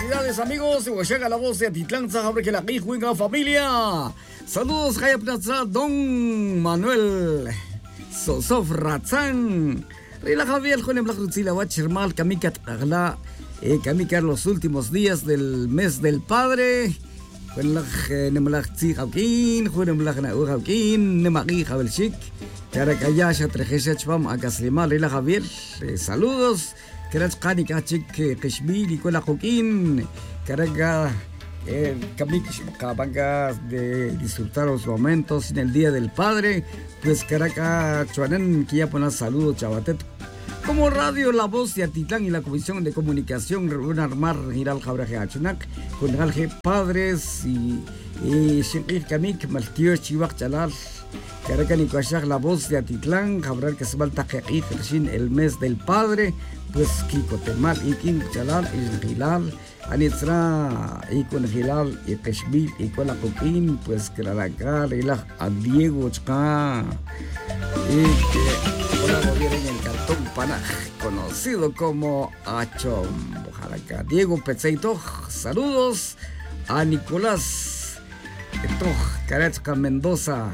felicidades amigos. Llega la voz de Atitlán, Zajabre, que la Juega familia. Saludos, Jaya Plaza, Don Manuel Sosof Ratzán. Rila Javier, Juan Blacrutzila, Wachirmal, Kamikat Agla, Kamikat los últimos días del mes del Padre. Juan Nemalach Tzijaukin, Juan Nemalach Nauhaukin, Nemagi Javelchik, Karakayasha Trejeshachpam, Akaslimal, Rila Javier. Saludos. Kerach Kani Kachik Kashmir y Kuala Joaquín, Caraga, Kabanga de disfrutar los momentos en el Día del Padre, pues Caraca Chuanen, que ya ponen saludos, Chavatet. Como Radio La Voz de Atitlán y la Comisión de Comunicación, Runar Mar, Giral Jabraje Achunac, con Galge Padres y Shekir Kamik, Maltio Chivak Chalal. Caraca Nicoashak, La Voz de Atitlán, Jabral que se va el mes del Padre. Pues Kiko Temal, Ikin Chalal, Gilal, Anitra, Ikon Gilal, y Kashmir, y con la Coquín, pues que la Rila, a Diego Chka, y que ahora gobierna en el Cantón Panaj, conocido como Achom, Ojalá Diego Petzeito, saludos a Nicolás, Carachca Mendoza,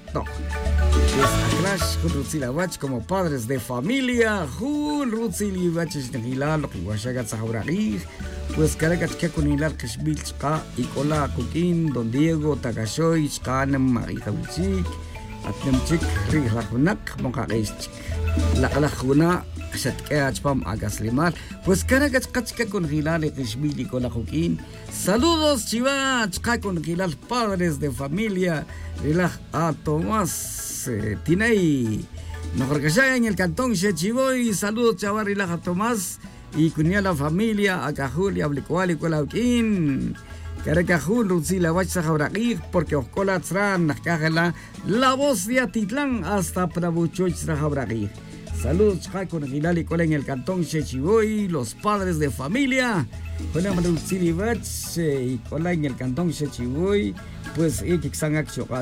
pues a Clash con Rutzilawach como padres de familia, Jun Rutzilawach Hilal, Huashagat Sahabrari, pues Caracas que con Hilal Kashbilchka y Cola Kukin, Don Diego, Takashoy, Skanem, Marija Wichik, Atnemchik, Rijahunak, Monkareschik, La Kalajuna, Shatkeachpam Agaslimal, pues Caracas Kachka con Hilal y Kashbil y Cola Kukin. Saludos Chivach, con Hilal, padres de familia, Rilah a Tomás. Tinay, mejor que sea en el Cantón Chechiboy. Saludos, Chavar y la Tomás y cuña la familia, a Cajul y a Blicual y Colauquín. Caracajul, Rutzila, Wachajabraquí, porque Oscola Tzran, la voz de Atitlán hasta Prabuchoy Tzrajabraquí. Saludos, con Gilal y Cola en el Cantón Chechiboy, los padres de familia. Con Rutzili Bach y Cola en el Cantón Chechiboy. Pues y que están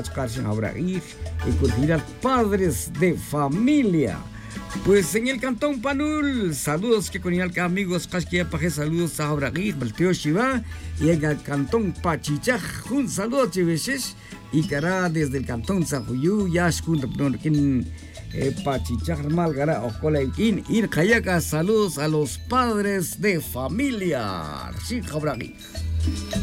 y con padres de familia. Pues en el Cantón Panul, saludos que con el amigos Kashkia Paje, saludos a Abrahí, Balteo Shiva, y en el Cantón Pachichaj, un saludo a Chiveches, y cara desde el Cantón Sanjuyú, Yashkun, Pachichaj, Malgara, Ocola y Kayaka, saludos a los padres de familia. Sí, Abrahí.